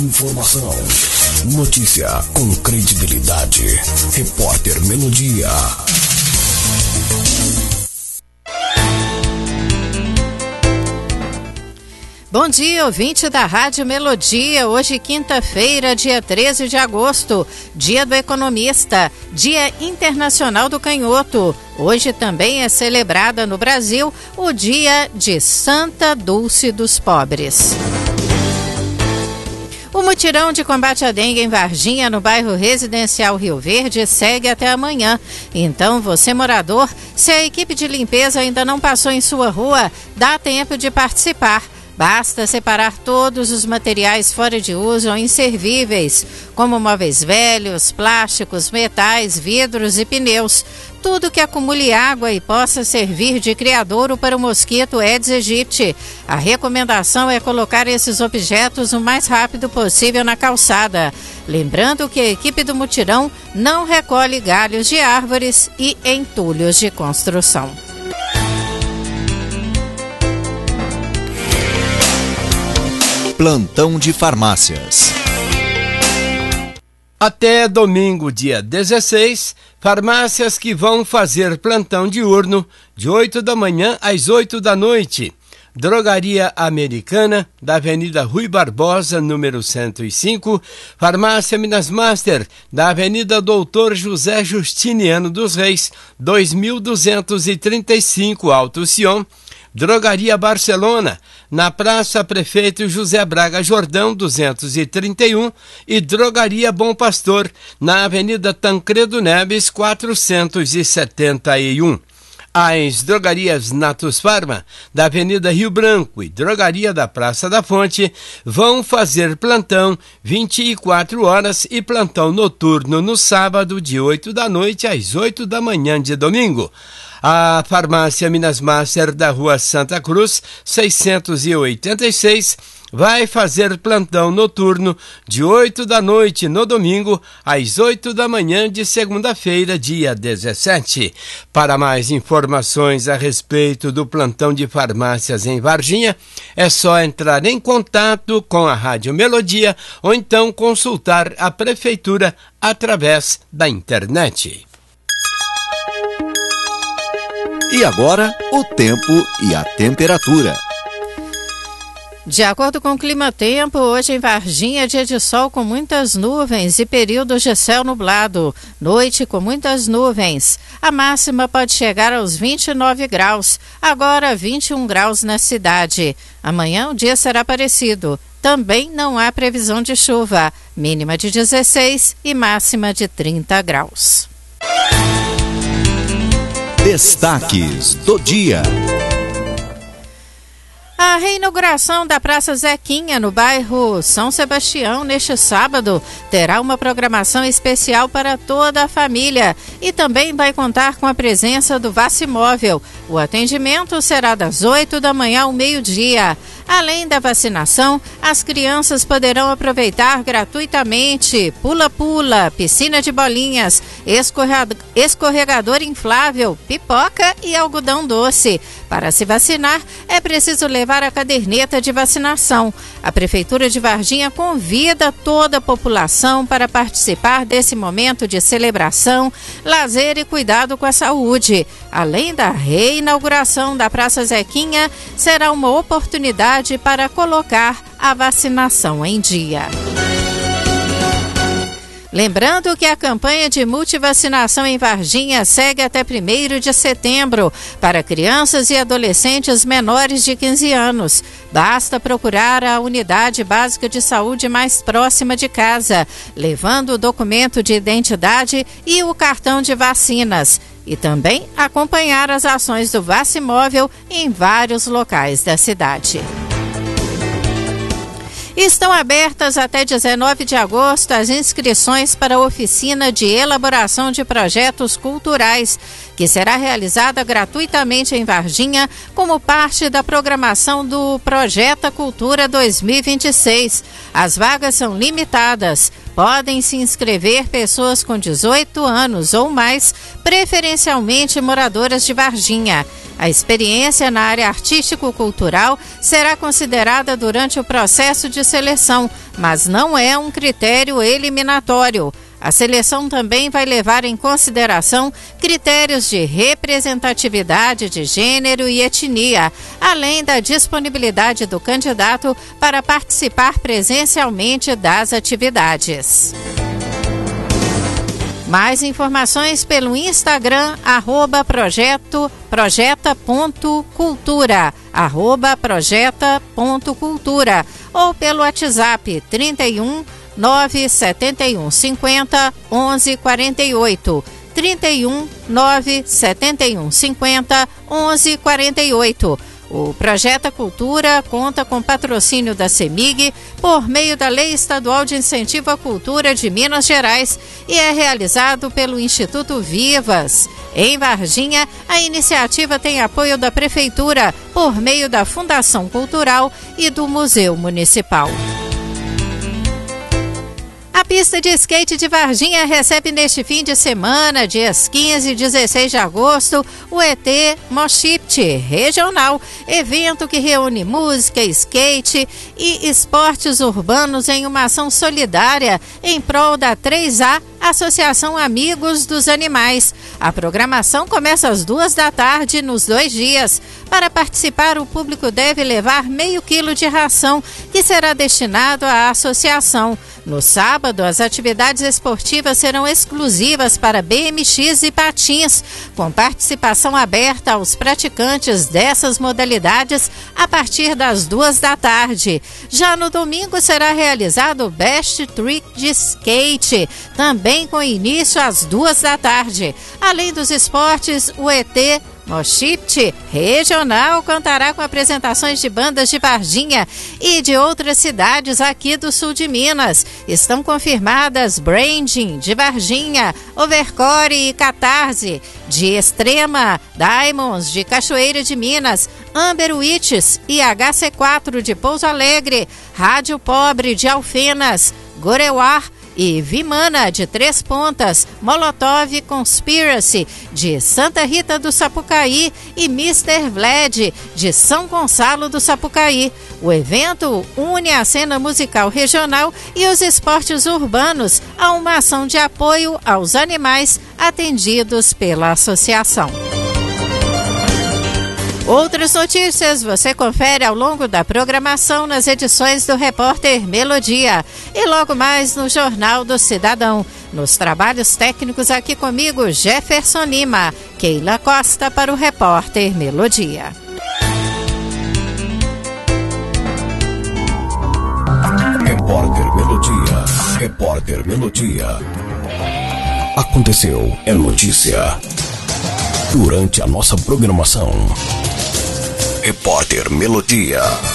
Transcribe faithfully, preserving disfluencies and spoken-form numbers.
Informação, notícia com credibilidade. Repórter Melodia. Bom dia, ouvinte da Rádio Melodia. Hoje, quinta-feira, dia treze de agosto, dia do economista, dia internacional do canhoto. Hoje também é celebrada no Brasil o dia de Santa Dulce dos Pobres. O mutirão de combate à dengue em Varginha, no bairro residencial Rio Verde, segue até amanhã. Então, você morador, se a equipe de limpeza ainda não passou em sua rua, dá tempo de participar. Basta separar todos os materiais fora de uso ou inservíveis, como móveis velhos, plásticos, metais, vidros e pneus. Tudo que acumule água e possa servir de criadouro para o mosquito Aedes aegypti. A recomendação é colocar esses objetos o mais rápido possível na calçada. Lembrando que a equipe do mutirão não recolhe galhos de árvores e entulhos de construção. Plantão de farmácias. Até domingo, dia dezesseis, farmácias que vão fazer plantão diurno de oito da manhã às oito da noite. Drogaria Americana, da Avenida Rui Barbosa, número cento e cinco. Farmácia Minas Master, da Avenida Doutor José Justiniano dos Reis, dois mil duzentos e trinta e cinco, Alto Sion. Drogaria Barcelona, na Praça Prefeito José Braga Jordão, duzentos e trinta e um, e Drogaria Bom Pastor, na Avenida Tancredo Neves, quatrocentos e setenta e um. As drogarias Natus Farma, da Avenida Rio Branco, e Drogaria da Praça da Fonte vão fazer plantão vinte e quatro horas e plantão noturno no sábado, de oito da noite às oito da manhã de domingo. A farmácia Minas Master, da Rua Santa Cruz, seiscentos e oitenta e seis, vai fazer plantão noturno de oito da noite no domingo às oito da manhã de segunda-feira, dia dezessete. Para mais informações a respeito do plantão de farmácias em Varginha, é só entrar em contato com a Rádio Melodia ou então consultar a Prefeitura através da internet. E agora, o tempo e a temperatura. De acordo com o Climatempo, hoje em Varginha, dia de sol com muitas nuvens e períodos de céu nublado. Noite com muitas nuvens. A máxima pode chegar aos vinte e nove graus, agora vinte e um graus na cidade. Amanhã o dia será parecido. Também não há previsão de chuva. Mínima de dezesseis e máxima de trinta graus. Destaques do dia. A reinauguração da Praça Zequinha, no bairro São Sebastião, neste sábado, terá uma programação especial para toda a família e também vai contar com a presença do Vacimóvel. O atendimento será das oito da manhã ao meio-dia. Além da vacinação, as crianças poderão aproveitar gratuitamente pula-pula, piscina de bolinhas, escorregador inflável, pipoca e algodão doce. Para se vacinar, é preciso levar a caderneta de vacinação. A Prefeitura de Varginha convida toda a população para participar desse momento de celebração, lazer e cuidado com a saúde. Além da reinauguração da Praça Zequinha, será uma oportunidade para colocar a vacinação em dia. Lembrando que a campanha de multivacinação em Varginha segue até primeiro de setembro para crianças e adolescentes menores de quinze anos. Basta procurar a unidade básica de saúde mais próxima de casa, levando o documento de identidade e o cartão de vacinas. E também acompanhar as ações do Vacimóvel em vários locais da cidade. Estão abertas até dezenove de agosto as inscrições para a oficina de elaboração de projetos culturais, que será realizada gratuitamente em Varginha como parte da programação do Projeta Cultura dois mil e vinte e seis. As vagas são limitadas. Podem se inscrever pessoas com dezoito anos ou mais, preferencialmente moradoras de Varginha. A experiência na área artístico-cultural será considerada durante o processo de seleção, mas não é um critério eliminatório. A seleção também vai levar em consideração critérios de representatividade de gênero e etnia, além da disponibilidade do candidato para participar presencialmente das atividades. Mais informações pelo Instagram, arroba projeto, projeta.cultura, arroba projeta.cultura, ou pelo WhatsApp trinta e um, nove sete um cinco zero, onze quarenta e oito, trinta e um, nove sete um cinco zero, onze quarenta e oito. O Projeta Cultura conta com patrocínio da CEMIG por meio da Lei Estadual de Incentivo à Cultura de Minas Gerais e é realizado pelo Instituto Vivas. Em Varginha, a iniciativa tem apoio da Prefeitura por meio da Fundação Cultural e do Museu Municipal. A pista de skate de Varginha recebe neste fim de semana, dias quinze e dezesseis de agosto, o E T Moshipt Regional, evento que reúne música, skate e esportes urbanos em uma ação solidária em prol da três A, Associação Amigos dos Animais. A programação começa às duas da tarde nos dois dias. Para participar, o público deve levar meio quilo de ração, que será destinado à associação. No sábado, as atividades esportivas serão exclusivas para B M X e patins, com participação aberta aos praticantes dessas modalidades a partir das duas da tarde. Já no domingo será realizado o Best Trick de Skate, também com início às duas da tarde. Além dos esportes, o E T Moshipt Regional contará com apresentações de bandas de Varginha e de outras cidades aqui do sul de Minas. Estão confirmadas Branding de Varginha, Overcore e Catarse de Extrema, Diamonds de Cachoeira de Minas, Amber Witches e H C quatro de Pouso Alegre, Rádio Pobre de Alfenas, Goreuar e Vimana de Três Pontas, Molotov Conspiracy de Santa Rita do Sapucaí e mister Vlad de São Gonçalo do Sapucaí. O evento une a cena musical regional e os esportes urbanos a uma ação de apoio aos animais atendidos pela associação. Outras notícias você confere ao longo da programação nas edições do Repórter Melodia e logo mais no Jornal do Cidadão. Nos trabalhos técnicos aqui comigo, Jefferson Lima, Keila Costa para o Repórter Melodia. Repórter Melodia, Repórter Melodia. Aconteceu, é notícia. Durante a nossa programação. Repórter Melodia.